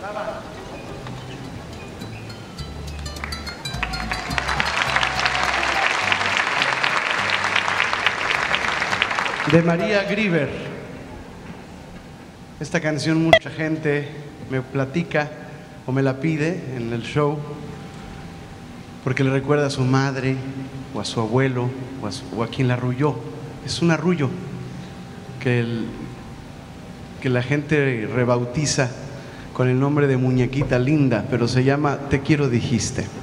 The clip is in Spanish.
De María Grieber. Esta canción mucha gente me platica o me la pide en el show porque le recuerda a su madre o a su abuelo o a quien la arrulló. Es un arrullo que la gente rebautiza con el nombre de muñequita linda, pero se llama Te quiero dijiste.